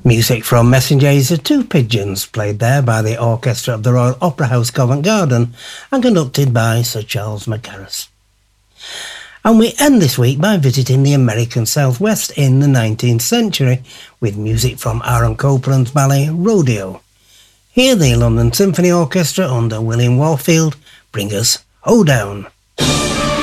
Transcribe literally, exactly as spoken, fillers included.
Music from Messengers of Two Pigeons, played there by the Orchestra of the Royal Opera House, Covent Garden, and conducted by Sir Charles Mackerras. And we end this week by visiting the American Southwest in the nineteenth century with music from Aaron Copland's ballet Rodeo. Here the London Symphony Orchestra under William Warfield bring us Hoedown.